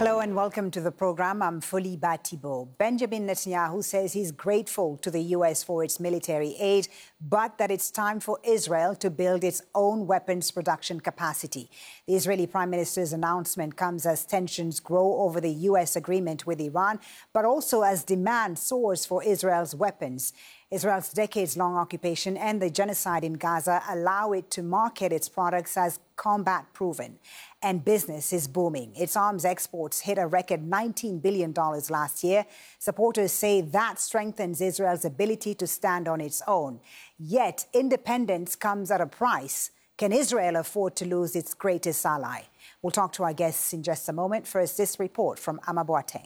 Hello and welcome to the program. I'm Fuli Batibo. Benjamin Netanyahu says he's grateful to the U.S. for its military aid, but that it's time for Israel to build its own weapons production capacity. The Israeli Prime Minister's announcement comes as tensions grow over the U.S. agreement with Iran, but also as demand soars for Israel's weapons. Israel's decades-long occupation and the genocide in Gaza allow it to market its products as combat-proven. And business is booming. Its arms exports hit a record $19 billion last year. Supporters say that strengthens Israel's ability to stand on its own. Yet, independence comes at a price. Can Israel afford to lose its greatest ally? We'll talk to our guests in just a moment. First, this report from Ama Boateng.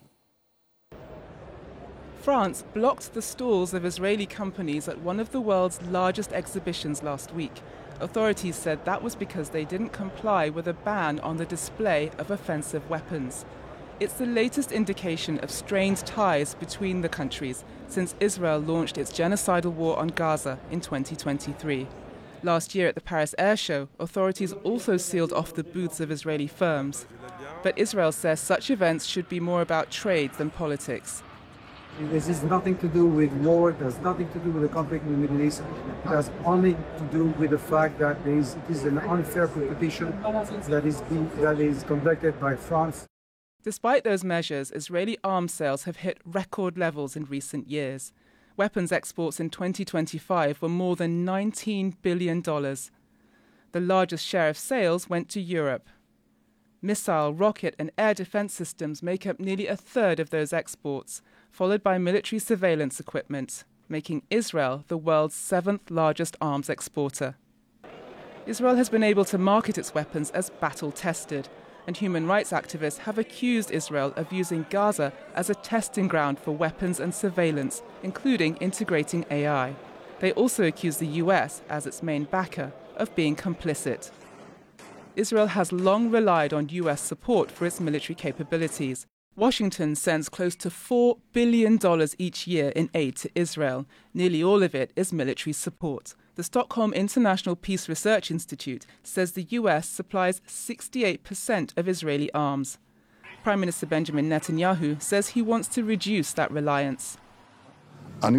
France blocked the stalls of Israeli companies at one of the world's largest exhibitions last week. Authorities said that was because they didn't comply with a ban on the display of offensive weapons. It's the latest indication of strained ties between the countries since Israel launched its genocidal war on Gaza in 2023. Last year at the Paris Air Show, authorities also sealed off the booths of Israeli firms. But Israel says such events should be more about trade than politics. This has nothing to do with war, it has nothing to do with the conflict in the Middle East. It has only to do with the fact that it is an unfair competition that is conducted by France. Despite those measures, Israeli arms sales have hit record levels in recent years. Weapons exports in 2025 were more than $19 billion. The largest share of sales went to Europe. Missile, rocket and air defense systems make up nearly a third of those exports, followed by military surveillance equipment, making Israel the world's seventh largest arms exporter. Israel has been able to market its weapons as battle-tested, and human rights activists have accused Israel of using Gaza as a testing ground for weapons and surveillance, including integrating AI. They also accuse the US, as its main backer, of being complicit. Israel has long relied on US support for its military capabilities. Washington sends close to $4 billion each year in aid to Israel. Nearly all of it is military support. The Stockholm International Peace Research Institute says the US supplies 68% of Israeli arms. Prime Minister Benjamin Netanyahu says he wants to reduce that reliance. I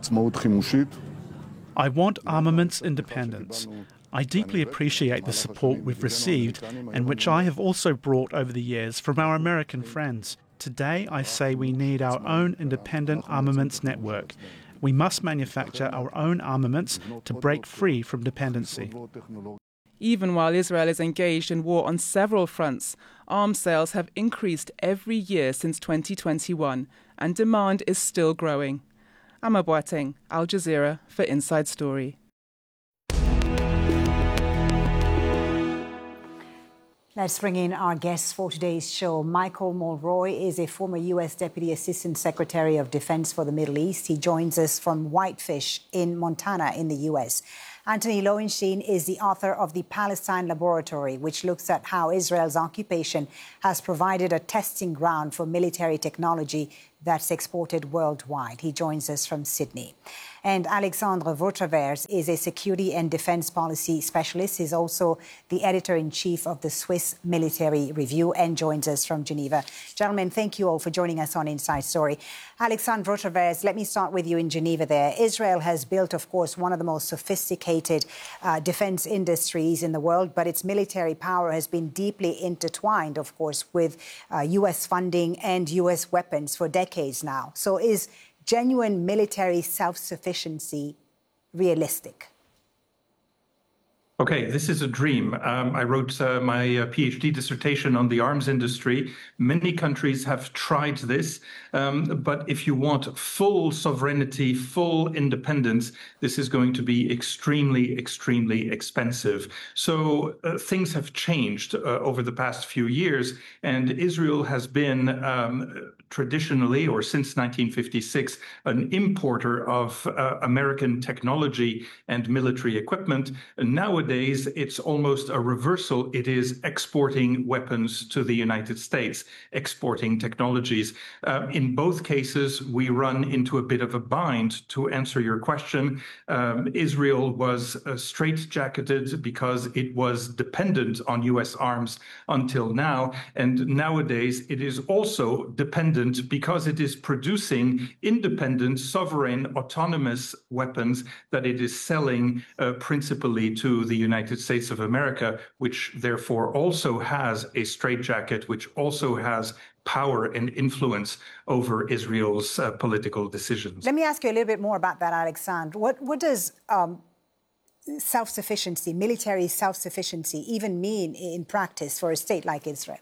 want armaments independence. I deeply appreciate the support we've received and which I have also brought over the years from our American friends. Today, I say we need our own independent armaments network. We must manufacture our own armaments to break free from dependency. Even while Israel is engaged in war on several fronts, arms sales have increased every year since 2021, and demand is still growing. Ama Boateng, Al Jazeera for Inside Story. Let's bring in our guests for today's show. Michael Mulroy is a former U.S. Deputy Assistant Secretary of Defense for the Middle East. He joins us from Whitefish in Montana in the U.S. Anthony Lowenstein is the author of The Palestine Laboratory, which looks at how Israel's occupation has provided a testing ground for military technology that's exported worldwide. He joins us from Sydney. And Alexandre Vautravers is a security and defense policy specialist. He's also the editor-in-chief of the Swiss Military Review and joins us from Geneva. Gentlemen, thank you all for joining us on Inside Story. Alexandre Vautravers, let me start with you in Geneva there. Israel has built, of course, one of the most sophisticated defense industries in the world, but its military power has been deeply intertwined, of course, with U.S. funding and U.S. weapons for decades now. So is genuine military self-sufficiency realistic? Okay, this is a dream. I wrote my PhD dissertation on the arms industry. Many countries have tried this, but if you want full sovereignty, full independence, this is going to be extremely, extremely expensive. So things have changed over the past few years, and Israel has been traditionally, or since 1956, an importer of American technology and military equipment. And nowadays, nowadays, it's almost a reversal. It is exporting weapons to the United States, exporting technologies. In both cases, we run into a bit of a bind. To answer your question, Israel was straitjacketed because it was dependent on U.S. arms until now. And nowadays, it is also dependent because it is producing independent, sovereign, autonomous weapons that it is selling principally to the United States of America, which therefore also has a straitjacket, which also has power and influence over Israel's political decisions. Let me ask you a little bit more about that, Alexandre. What does self-sufficiency, military self-sufficiency, even mean in practice for a state like Israel?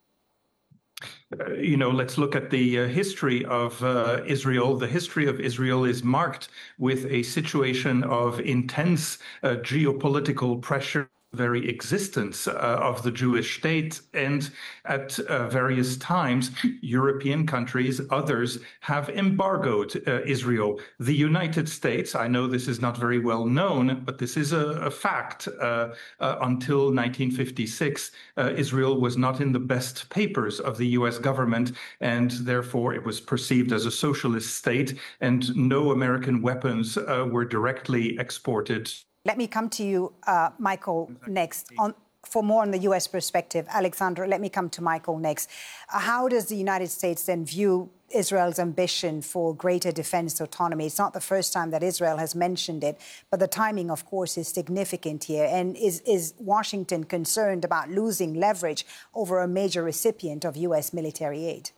Let's look at the history of Israel. The history of Israel is marked with a situation of intense geopolitical pressure. Very existence of the Jewish state, and at various times, European countries, others have embargoed Israel. The United States, I know this is not very well known, but this is a fact. Until 1956, Israel was not in the best papers of the U.S. government, and therefore it was perceived as a socialist state, and no American weapons were directly exported. Let me come to you, Michael, next. For more on the U.S. perspective, Alexandre, let me come to Michael next. How does the United States then view Israel's ambition for greater defense autonomy? It's not the first time that Israel has mentioned it, but the timing, of course, is significant here. And is Washington concerned about losing leverage over a major recipient of U.S. military aid?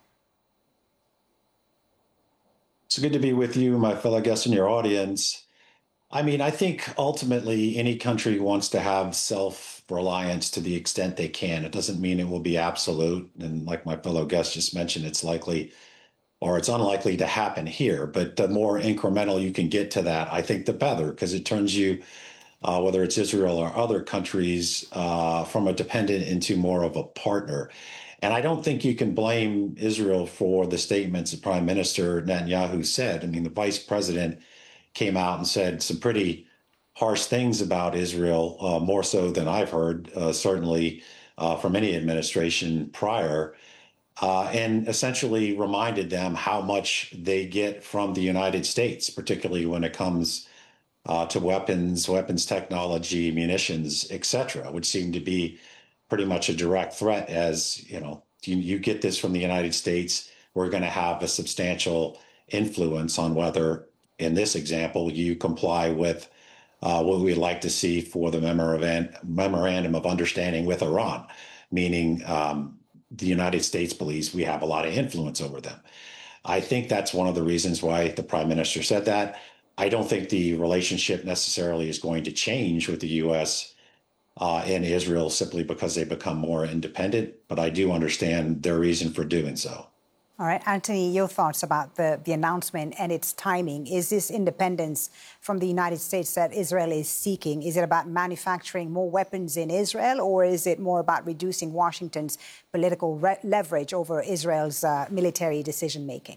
It's good to be with you, my fellow guests in your audience. I mean, I think ultimately any country wants to have self-reliance to the extent they can. It doesn't mean it will be absolute. And like my fellow guest just mentioned, it's likely or it's unlikely to happen here. But the more incremental you can get to that, I think the better, because it turns you, whether it's Israel or other countries, from a dependent into more of a partner. And I don't think you can blame Israel for the statements that Prime Minister Netanyahu said. I mean, the vice president came out and said some pretty harsh things about Israel, more so than I've heard, certainly from any administration prior, and essentially reminded them how much they get from the United States, particularly when it comes to weapons technology, munitions, et cetera, which seem to be pretty much a direct threat as, you get this from the United States, we're going to have a substantial influence on whether, in this example, you comply with what we'd like to see for the memorandum of understanding with Iran, meaning the United States believes we have a lot of influence over them. I think that's one of the reasons why the Prime Minister said that. I don't think the relationship necessarily is going to change with the U.S. And Israel simply because they become more independent, but I do understand their reason for doing so. All right, Anthony, your thoughts about the announcement and its timing. Is this independence from the United States that Israel is seeking? Is it about manufacturing more weapons in Israel, or is it more about reducing Washington's political leverage over Israel's military decision-making?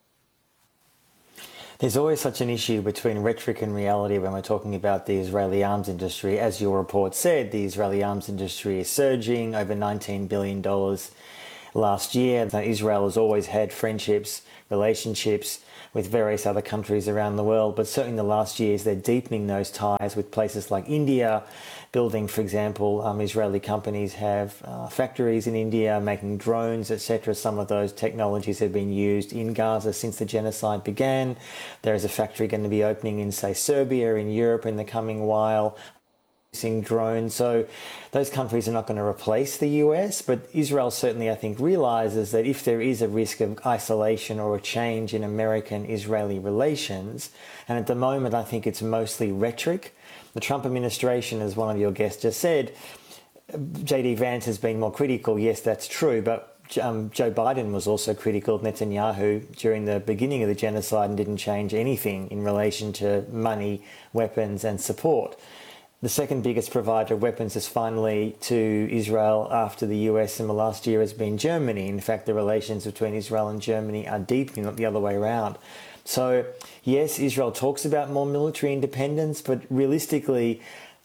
There's always such an issue between rhetoric and reality when we're talking about the Israeli arms industry. As your report said, the Israeli arms industry is surging, over $19 billion last year. Israel has always had friendships, relationships with various other countries around the world, but certainly in the last years they're deepening those ties with places like India, building, for example, Israeli companies have factories in India making drones, etc. Some of those technologies have been used in Gaza since the genocide began. There is a factory going to be opening in, say, Serbia in Europe in the coming while. Drones. So those countries are not going to replace the US, but Israel certainly, I think, realizes that if there is a risk of isolation or a change in American-Israeli relations, and at the moment I think it's mostly rhetoric. The Trump administration, as one of your guests just said, J.D. Vance has been more critical. Yes, that's true, but Joe Biden was also critical of Netanyahu during the beginning of the genocide and didn't change anything in relation to money, weapons and support. The second biggest provider of weapons is finally to Israel after the US in the last year has been Germany. In fact, the relations between Israel and Germany are deepening, not the other way around. So, yes, Israel talks about more military independence, but realistically,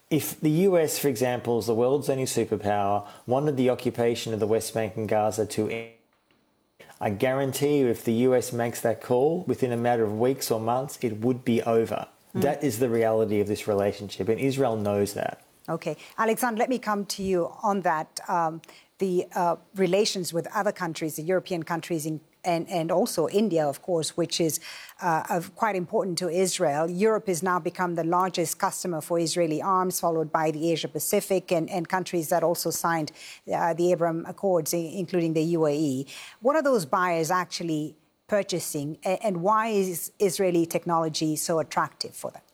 If the US, for example, is the world's only superpower, wanted the occupation of the West Bank and Gaza to end, I guarantee you if the US makes that call, within a matter of weeks or months, it would be over. That is the reality of this relationship, and Israel knows that. Okay. Alexander, let me come to you on that. The relations with other countries, the European countries, and also India, of course, which is quite important to Israel. Europe has now become the largest customer for Israeli arms, followed by the Asia-Pacific and countries that also signed the Abraham Accords, including the UAE. What are those buyers actually purchasing, and why is Israeli technology so attractive for them?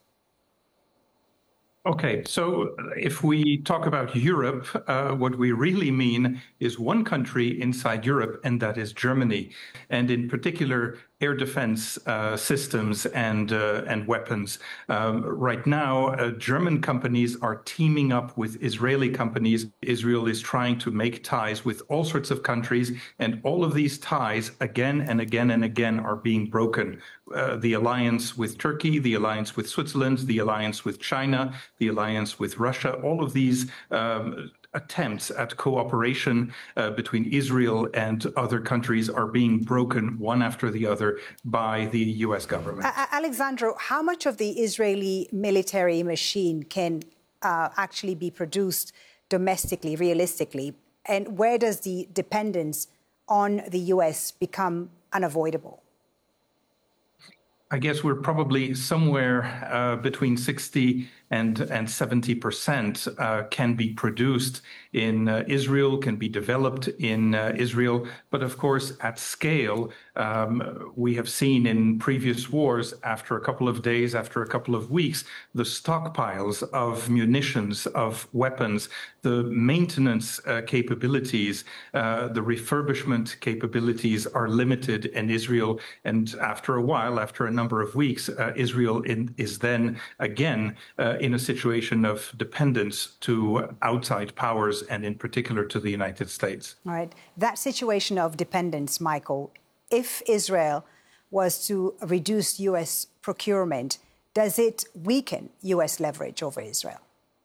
Okay, so if we talk about Europe, what we really mean is one country inside Europe, and that is Germany, and in particular air defense systems and weapons. Right now, German companies are teaming up with Israeli companies. Israel is trying to make ties with all sorts of countries, and all of these ties again and again and again are being broken. The alliance with Turkey, the alliance with Switzerland, the alliance with China, the alliance with Russia, all of these attempts at cooperation between Israel and other countries are being broken one after the other by the U.S. government. Alexandro, how much of the Israeli military machine can actually be produced domestically, realistically? And where does the dependence on the U.S. become unavoidable? I guess we're probably somewhere between 60 and 70% can be produced in Israel, can be developed in Israel. But of course, at scale, we have seen in previous wars, after a couple of days, after a couple of weeks, the stockpiles of munitions, of weapons, the maintenance capabilities, the refurbishment capabilities are limited in Israel. And after a while, after a number of weeks, Israel is then again in a situation of dependence to outside powers and in particular to the United States. All right. That situation of dependence, Michael, if Israel was to reduce U.S. procurement, does it weaken U.S. leverage over Israel?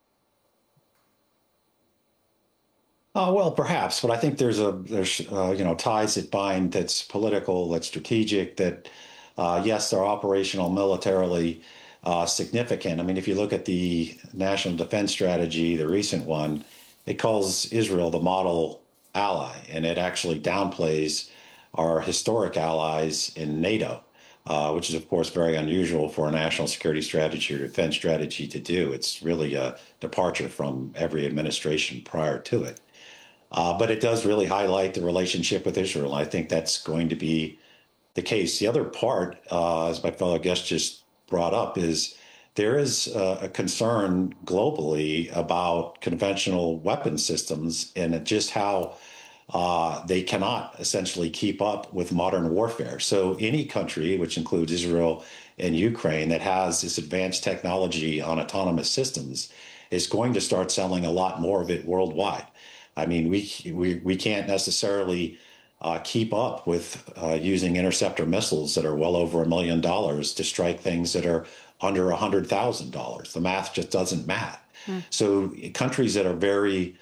Well, perhaps, but I think there's ties that bind, that's political, that's strategic, that yes, they're operational militarily significant. I mean, if you look at the National Defense Strategy, the recent one, it calls Israel the model ally, and it actually downplays our historic allies in NATO, which is, of course, very unusual for a national security strategy or defense strategy to do. It's really a departure from every administration prior to it. But it does really highlight the relationship with Israel. I think that's going to be the case. The other part, as my fellow guest just brought up, is there is a concern globally about conventional weapon systems and just how they cannot essentially keep up with modern warfare. So any country, which includes Israel and Ukraine, that has this advanced technology on autonomous systems is going to start selling a lot more of it worldwide. I mean, we can't necessarily keep up with using interceptor missiles that are well over $1 million to strike things that are under $100,000. The math just doesn't math. So countries that are very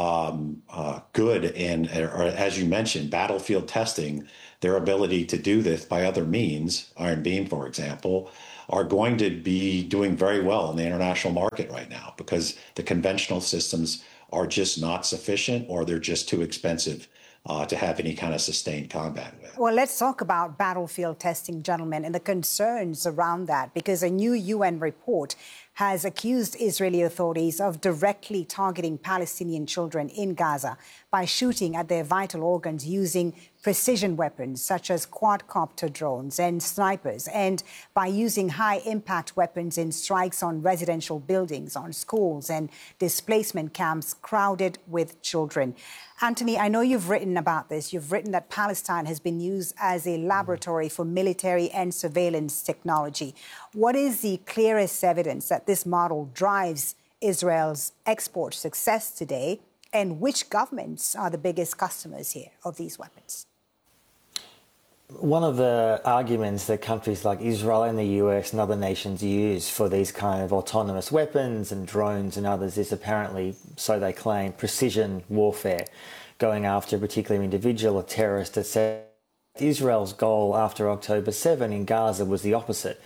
good and are, as you mentioned, battlefield testing their ability to do this by other means, Iron Beam, for example, are going to be doing very well in the international market right now because the conventional systems are just not sufficient or they're just too expensive to have any kind of sustained combat with. Well, let's talk about battlefield testing, gentlemen, and the concerns around that, because a new UN report has accused Israeli authorities of directly targeting Palestinian children in Gaza by shooting at their vital organs using precision weapons such as quadcopter drones and snipers, and by using high-impact weapons in strikes on residential buildings, on schools and displacement camps crowded with children. Anthony, I know you've written about this. You've written that Palestine has been used as a laboratory for military and surveillance technology. What is the clearest evidence that this model drives Israel's export success today, and which governments are the biggest customers here of these weapons? One of the arguments that countries like Israel and the US and other nations use for these kind of autonomous weapons and drones and others is apparently, so they claim, precision warfare, going after a particular individual, a terrorist, etc. Israel's goal after October 7 in Gaza was the opposite.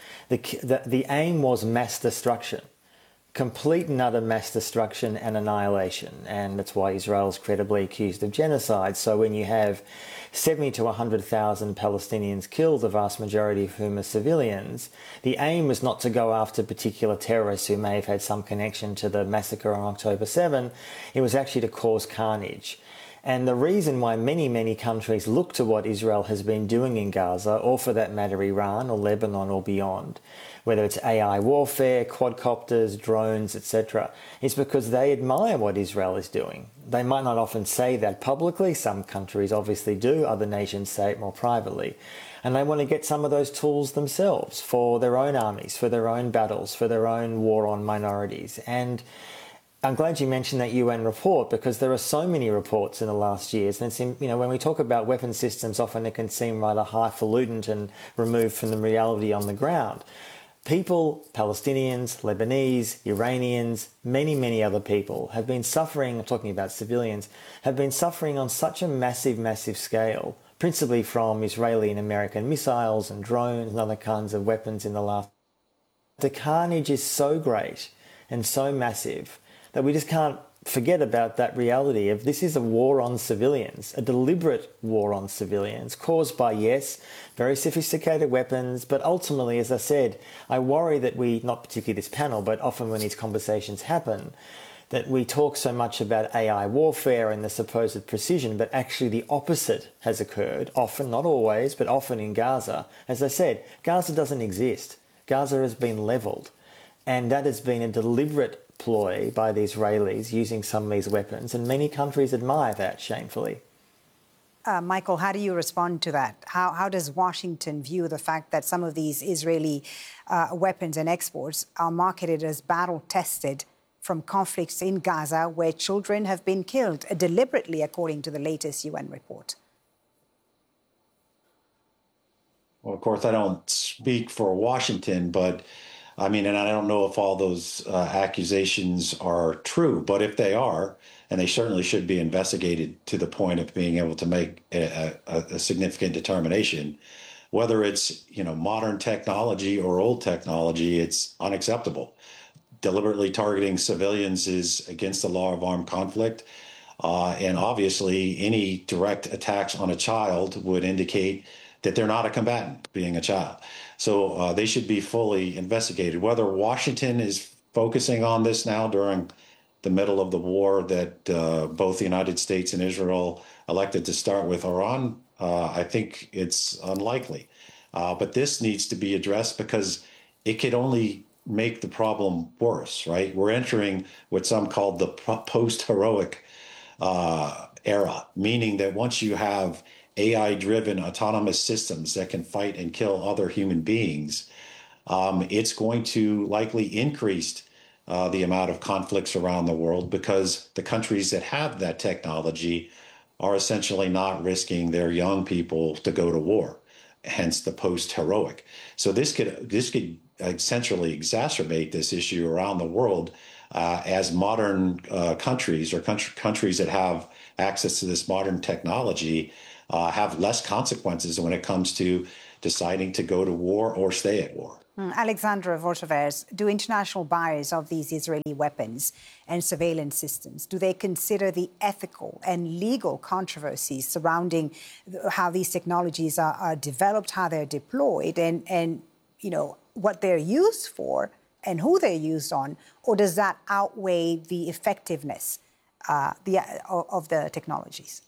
The aim was mass destruction, complete and utter mass destruction and annihilation. And that's why Israel is credibly accused of genocide. So when you have 70 to 100,000 Palestinians killed, the vast majority of whom are civilians, the aim was not to go after particular terrorists who may have had some connection to the massacre on October 7. It was actually to cause carnage. And the reason why many, many countries look to what Israel has been doing in Gaza, or for that matter Iran or Lebanon or beyond, whether it's AI warfare, quadcopters, drones, etc., is because they admire what Israel is doing. They might not often say that publicly. Some countries obviously do. Other nations say it more privately. And they want to get some of those tools themselves for their own armies, for their own battles, for their own war on minorities. And I'm glad you mentioned that UN report, because there are so many reports in the last years. And it's when we talk about weapon systems, often it can seem rather highfalutin and removed from the reality on the ground. People, Palestinians, Lebanese, Iranians, many, many other people have been suffering, I'm talking about civilians, have been suffering on such a massive, massive scale, principally from Israeli and American missiles and drones and other kinds of weapons in the last. The carnage is so great and so massive that we just can't forget about that reality of this is a war on civilians, a deliberate war on civilians caused by, yes, very sophisticated weapons, but ultimately, as I said, I worry that we, not particularly this panel, but often when these conversations happen, that we talk so much about AI warfare and the supposed precision, but actually the opposite has occurred, often, not always, but often in Gaza. As I said, Gaza doesn't exist. Gaza has been levelled, and that has been a deliberate ploy by the Israelis using some of these weapons, and many countries admire that, shamefully. Michael, how do you respond to that? How does Washington view the fact that some of these Israeli weapons and exports are marketed as battle-tested from conflicts in Gaza where children have been killed deliberately, according to the latest UN report? Well, of course, I don't speak for Washington, but I mean, and I don't know if all those accusations are true, but if they are, and they certainly should be investigated to the point of being able to make a significant determination, whether it's, modern technology or old technology, it's unacceptable. Deliberately targeting civilians is against the law of armed conflict. And obviously, any direct attacks on a child would indicate that they're not a combatant, being a child. So they should be fully investigated. Whether Washington is focusing on this now during the middle of the war that both the United States and Israel elected to start with Iran, I think it's unlikely. But this needs to be addressed because it could only make the problem worse, right? We're entering what some call the post-heroic era, meaning that once you have AI-driven autonomous systems that can fight and kill other human beings, it's going to likely increase the amount of conflicts around the world because the countries that have that technology are essentially not risking their young people to go to war, hence the post-heroic. So this could essentially exacerbate this issue around the world as modern countries or countries that have access to this modern technology have less consequences when it comes to deciding to go to war or stay at war. Alexandra Vortovers, do international buyers of these Israeli weapons and surveillance systems, do they consider the ethical and legal controversies surrounding how these technologies are developed, how they're deployed, and what they're used for and who they're used on, or does that outweigh the effectiveness of the technologies?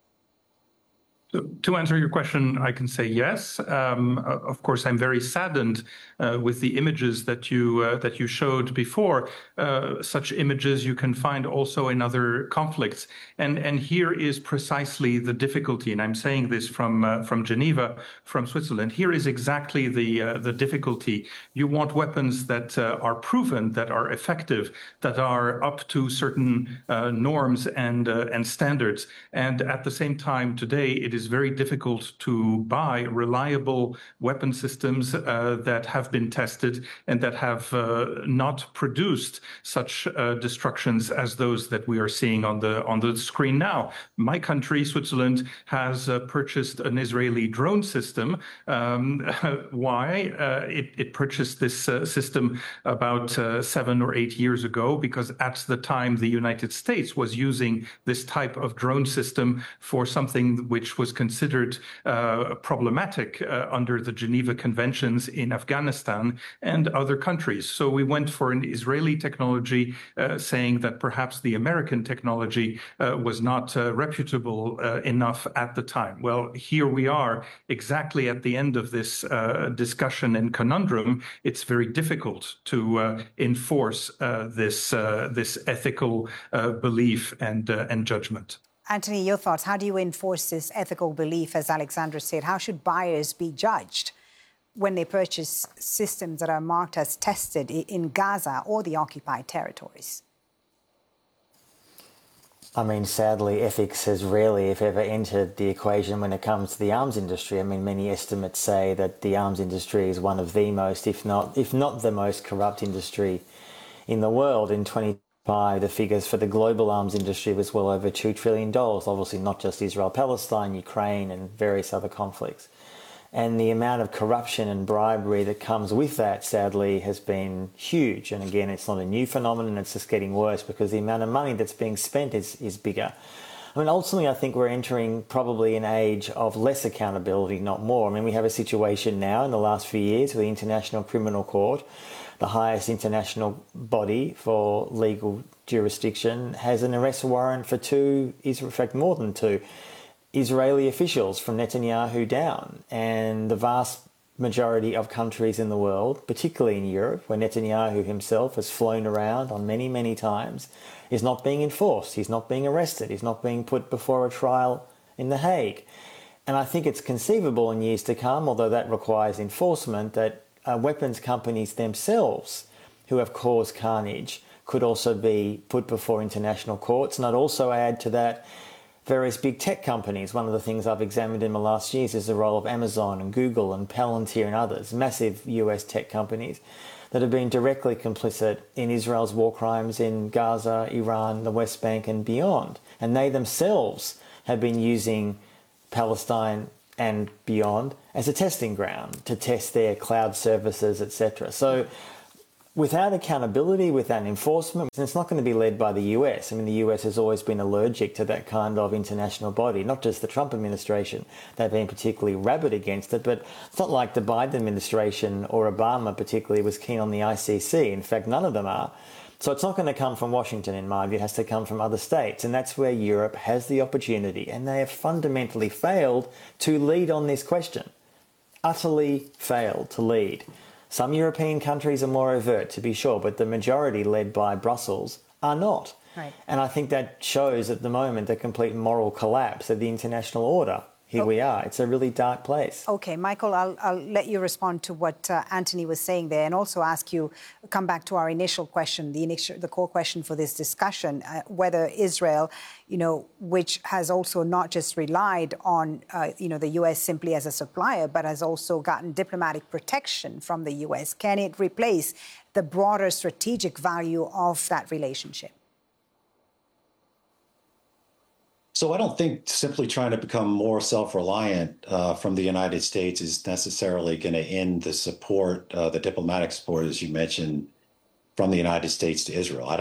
To answer your question, I can say yes. Of course, I'm very saddened with the images that you showed before. Such images you can find also in other conflicts, and here is precisely the difficulty. And I'm saying this from Geneva, from Switzerland. Here is exactly the difficulty. You want weapons that are proven, that are effective, that are up to certain norms and standards. And at the same time, today it is is very difficult to buy reliable weapon systems that have been tested and that have not produced such destructions as those that we are seeing on the screen now. My country, Switzerland, has purchased an Israeli drone system. Why? It purchased this system about 7 or 8 years ago because at the time the United States was using this type of drone system for something which was considered problematic under the Geneva Conventions in Afghanistan and other countries. So we went for an Israeli technology, saying that perhaps the American technology was not reputable enough at the time. Well, here we are exactly at the end of this discussion and conundrum. It's very difficult to enforce this ethical belief and judgment. Anthony, your thoughts. How do you enforce this ethical belief, as Alexandra said? How should buyers be judged when they purchase systems that are marked as tested in Gaza or the occupied territories? I mean, sadly, ethics has rarely, if ever, entered the equation when it comes to the arms industry. I mean, many estimates say that the arms industry is one of the most, if not the most corrupt industry in the world. In 2025, the figures for the global arms industry was well over $2 trillion, obviously not just Israel, Palestine, Ukraine, and various other conflicts. And the amount of corruption and bribery that comes with that, sadly, has been huge. And again, it's not a new phenomenon, it's just getting worse because the amount of money that's being spent is bigger. I mean, ultimately, I think we're entering probably an age of less accountability, not more. I mean, we have a situation now in the last few years where the International Criminal Court, the highest international body for legal jurisdiction, has an arrest warrant for in fact more than two, Israeli officials from Netanyahu down. And the vast majority of countries in the world, particularly in Europe, where Netanyahu himself has flown around on many, many times, is not being enforced. He's not being arrested. He's not being put before a trial in The Hague. And I think it's conceivable in years to come, although that requires enforcement, that weapons companies themselves who have caused carnage could also be put before international courts. And I'd also add to that various big tech companies. One of the things I've examined in the last years is the role of Amazon and Google and Palantir and others, massive US tech companies that have been directly complicit in Israel's war crimes in Gaza, Iran, the West Bank and beyond. And they themselves have been using Palestine and beyond as a testing ground to test their cloud services, etc. So without accountability, without enforcement, it's not going to be led by the US. I mean, the US has always been allergic to that kind of international body, not just the Trump administration. They've been particularly rabid against it, but it's not like the Biden administration or Obama particularly was keen on the ICC. In fact, none of them are. So it's not going to come from Washington, in my view. It has to come from other states. And that's where Europe has the opportunity. And they have fundamentally failed to lead on this question. Utterly failed to lead. Some European countries are more overt, to be sure, but the majority, led by Brussels, are not. Right. And I think that shows at the moment the complete moral collapse of the international order. Here we are. It's a really dark place. OK, Michael, I'll let you respond to what Anthony was saying there and also ask you, come back to our initial question, the core question for this discussion, whether Israel, which has also not just relied on, the US simply as a supplier, but has also gotten diplomatic protection from the US, can it replace the broader strategic value of that relationship? So I don't think simply trying to become more self-reliant from the United States is necessarily going to end the support, the diplomatic support, as you mentioned, from the United States to Israel.